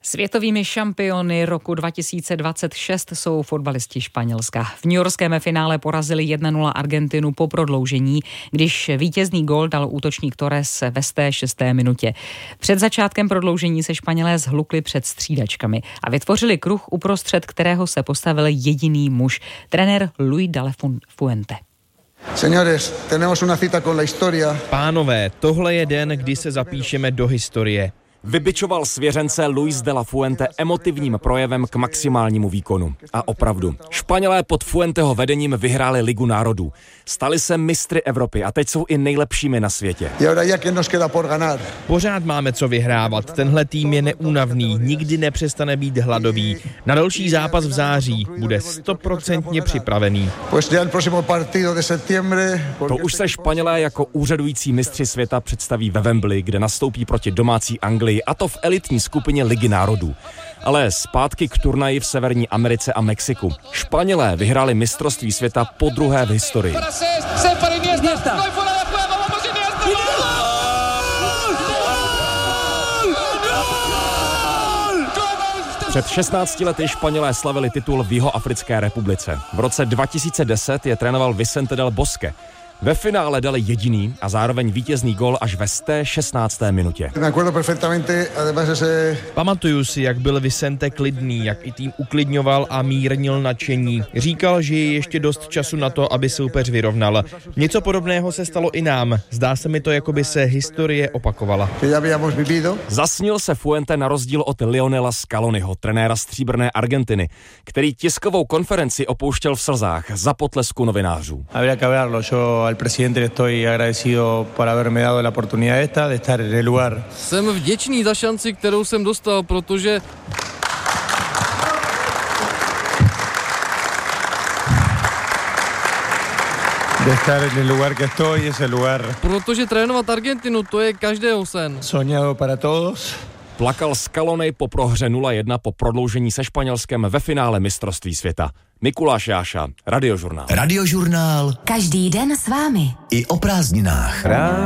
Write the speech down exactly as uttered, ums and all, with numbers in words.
Světovými šampiony roku dva tisíce dvacet šest jsou fotbalisti Španělska. V newyorském finále porazili jedna nula Argentinu po prodloužení, když vítězný gól dal útočník Torres ve sté šesté minutě. Před začátkem prodloužení se Španělé zhlukli před střídačkami a vytvořili kruh, uprostřed kterého se postavil jediný muž, trenér Luis de la Fuente. Señores, tenemos una cita con la historia. Pánové, tohle je den, kdy se zapíšeme do historie. Vybičoval svěřence Luis de la Fuente emotivním projevem k maximálnímu výkonu. A opravdu, Španělé pod Fuenteho vedením vyhráli Ligu národů. Stali se mistry Evropy a teď jsou i nejlepšími na světě. Pořád máme co vyhrávat. Tenhle tým je neúnavný, nikdy nepřestane být hladový. Na další zápas v září bude stoprocentně připravený. To už se Španělé jako úřadující mistři světa představí ve Wembley, kde nastoupí proti domácí Anglii, a to v elitní skupině Ligy národů. Ale zpátky k turnaji v Severní Americe a Mexiku. Španělé vyhráli mistrovství světa po druhé v historii. Před šestnácti lety Španělé slavili titul v Jihoafrické republice. V roce dva tisíce deset je trénoval Vicente del Bosque. Ve finále dali jediný a zároveň vítězný gól až ve sté šestnácté minutě. Pamatuju si, jak byl Vicente klidný, jak i tým uklidňoval a mírnil nadšení. Říkal, že je ještě dost času na to, aby soupeř vyrovnal. Něco podobného se stalo i nám. Zdá se mi to, jako by se historie opakovala. Zasnil se Fuente na rozdíl od Lionela Scaloniho, trenéra stříbrné Argentiny, který tiskovou konferenci opouštěl v slzách za potlesku novinářů. Al presidente le estoy agradecido por haberme dado la oportunidad esta de estar en el lugar. Jsem vděčný za šanci, kterou jsem dostal, protože De estar en el lugar que estoy es el lugar. Protože trénovat Argentinu, to je každého sen. Soñado para todos. Plakal Scaloni po prohře nula jedna po prodloužení se Španělskem ve finále mistrovství světa. Mikuláš Jáša, Radiožurnál. Radiožurnál. Každý den s vámi. I o prázdninách.